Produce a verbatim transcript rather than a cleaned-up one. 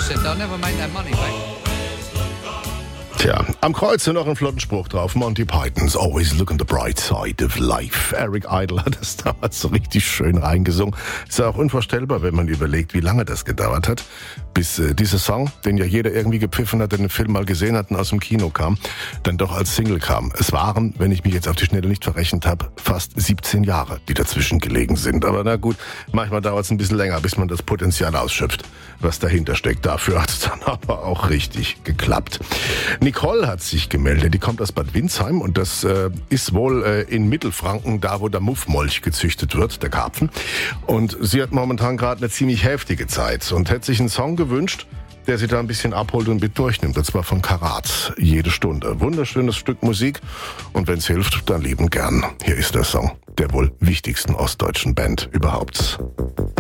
said they'll never make that money back. Tja, am Kreuz noch ein flotten Spruch drauf. Monty Python's Always Look on the Bright Side of Life. Eric Idle hat das damals so richtig schön reingesungen. Ist ja auch unvorstellbar, wenn man überlegt, wie lange das gedauert hat, bis äh, dieser Song, den ja jeder irgendwie gepfiffen hat, der den Film mal gesehen hat und aus dem Kino kam, dann doch als Single kam. Es waren, wenn ich mich jetzt auf die Schnelle nicht verrechnet habe, fast siebzehn Jahre, die dazwischen gelegen sind. Aber na gut, manchmal dauert es ein bisschen länger, bis man das Potenzial ausschöpft, was dahinter steckt. Dafür hat es dann aber auch richtig geklappt. Nicole hat sich gemeldet, die kommt aus Bad Windsheim und das äh, ist wohl äh, in Mittelfranken, da wo der Muffmolch gezüchtet wird, der Karpfen. Und sie hat momentan gerade eine ziemlich heftige Zeit und hätte sich einen Song gewünscht, der sie da ein bisschen abholt und mit durchnimmt. Und zwar von Karat, Jede Stunde. Wunderschönes Stück Musik und wenn es hilft, dann lieben gern. Hier ist der Song der wohl wichtigsten ostdeutschen Band überhaupt.